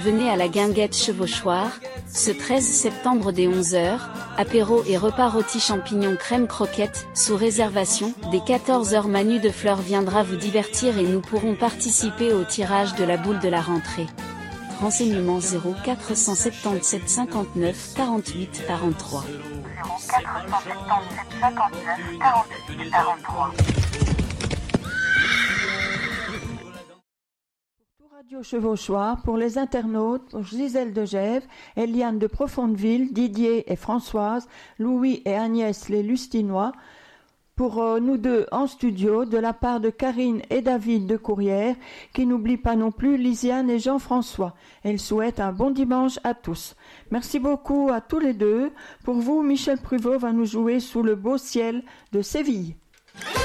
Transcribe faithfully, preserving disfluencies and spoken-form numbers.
venez à la Guinguette Chevauchoir, ce treize septembre dès onze heures, apéro et repas rôti champignons crème croquette, sous réservation, dès quatorze heures Manu de Fleur viendra vous divertir et nous pourrons participer au tirage de la boule de la rentrée. Renseignements zéro quatre cent soixante-dix-sept cinquante-neuf quarante-huit quarante-trois. zéro quatre cent soixante-dix-sept cinquante-neuf quarante-huit quarante-trois. Radio Chevauchoir, pour les internautes, pour Gisèle de Gèves, Eliane de Profondeville, Didier et Françoise, Louis et Agnès les Lustinois, pour euh, nous deux en studio, de la part de Karine et David de Courrières, qui n'oublient pas non plus Lisiane et Jean-François. Elle souhaite un bon dimanche à tous. Merci beaucoup à tous les deux. Pour vous, Michel Pruvot va nous jouer Sous le beau ciel de Séville.